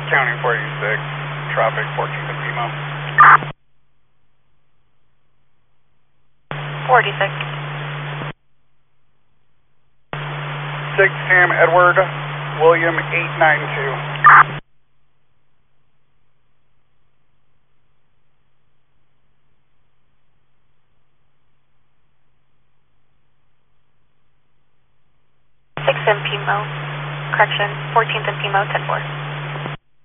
County 46, traffic 14th and Pimo. 46. 6 Sam Edward, William 892. Pimo, correction, 14th and Pimo, 10-4.